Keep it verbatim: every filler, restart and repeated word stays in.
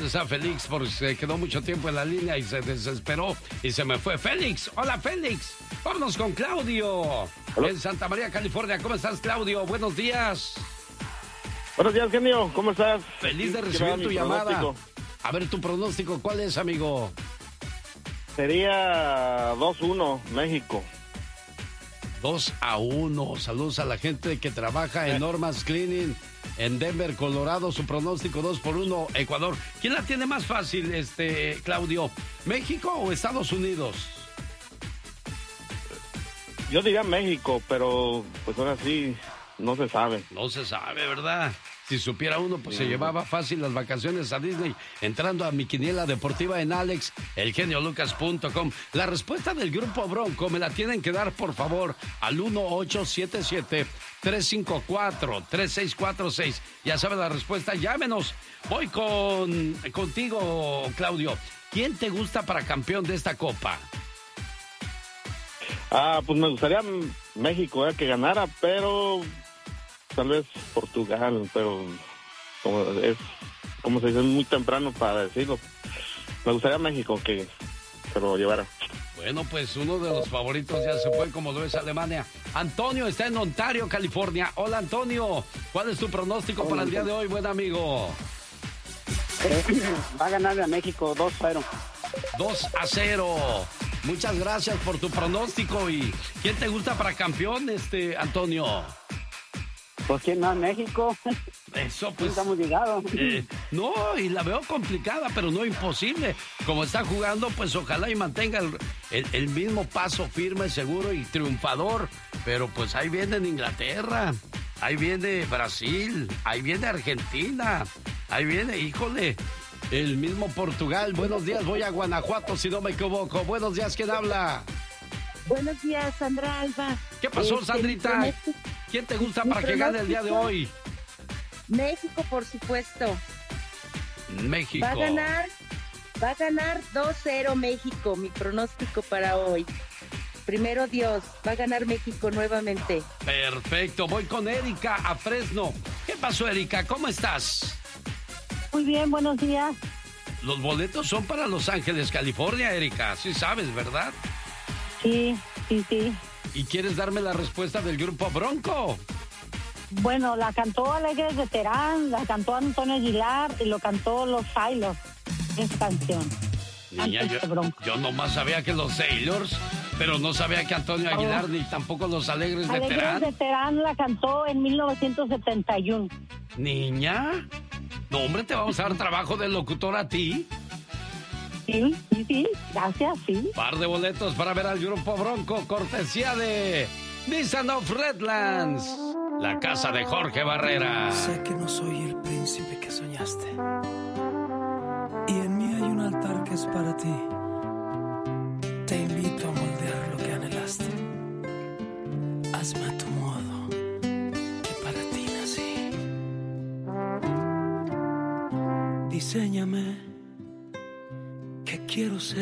felicidades a Félix porque se quedó mucho tiempo en la línea y se desesperó y se me fue. Félix, hola Félix. Vámonos con Claudio. Hola. En Santa María, California. ¿Cómo estás, Claudio? Buenos días. Buenos días, genio. ¿Cómo estás? Feliz de recibir tu llamada. A ver, tu pronóstico, ¿cuál es, amigo? Sería dos uno, México. dos a uno. Saludos a la gente que trabaja en Normas Cleaning en Denver, Colorado. Su pronóstico dos por uno, Ecuador. ¿Quién la tiene más fácil, este, Claudio? ¿México o Estados Unidos? Yo diría México, pero pues ahora sí, no se sabe. No se sabe, ¿verdad? Si supiera uno, pues sí, se llevaba fácil las vacaciones a Disney entrando a mi quiniela deportiva en alex el genio lucas punto com. La respuesta del Grupo Bronco me la tienen que dar, por favor, al uno ocho siete siete, tres cinco cuatro, tres seis cuatro seis. Ya sabe la respuesta, llámenos. Voy con contigo, Claudio. ¿Quién te gusta para campeón de esta copa? Ah, pues me gustaría México, eh, que ganara, pero tal vez Portugal, pero como es, como se dice, muy temprano para decirlo. Me gustaría México que se lo llevara. Bueno, pues uno de los favoritos ya se fue, como lo es Alemania. Antonio está en Ontario, California. Hola, Antonio. ¿Cuál es tu pronóstico Hola, para el día de hoy, buen amigo? Va a ganar a México dos a cero. dos a cero. Muchas gracias por tu pronóstico. ¿Y quién te gusta para campeón, este, Antonio? Pues quién más, México. Eso, pues. Estamos ligados. Eh, no, y la veo complicada, pero no imposible. Como está jugando, pues ojalá y mantenga el, el, el mismo paso firme, seguro y triunfador. Pero pues ahí viene Inglaterra, ahí viene Brasil, ahí viene Argentina, ahí viene, híjole, el mismo Portugal. Buenos días, voy a Guanajuato, si no me equivoco. Buenos días, ¿quién habla? Buenos días, Sandra Alba. ¿Qué pasó, este, Sandrita? ¿Quién te gusta para que gane el día de hoy? México, por supuesto. México. Va a ganar, va a ganar dos cero México, mi pronóstico para hoy. Primero Dios, va a ganar México nuevamente. Perfecto, voy con Erika a Fresno. ¿Qué pasó, Erika? ¿Cómo estás? Muy bien, buenos días. Los boletos son para Los Ángeles, California, Erika. Sí sabes, ¿verdad? Sí, sí, sí. ¿Y quieres darme la respuesta del Grupo Bronco? Bueno, la cantó Alegres de Terán, la cantó Antonio Aguilar y lo cantó Los Sailors. Esa canción. Niña, yo, yo nomás sabía que los Sailors, pero no sabía que Antonio Aguilar oh. ni tampoco los Alegres de Alegres Terán. de Terán la cantó en mil novecientos setenta y uno. Niña, no, hombre, te vamos a dar trabajo de locutor a ti. Sí, sí, sí, gracias, sí. Par de boletos para ver al Grupo Bronco, cortesía de Nissan of Redlands, la casa de Jorge Barrera. Sé que no soy el príncipe que soñaste, y en mí hay un altar que es para ti. Te invito a moldear lo que anhelaste. Hazme a tu modo, que para ti nací. Diséñame que quiero ser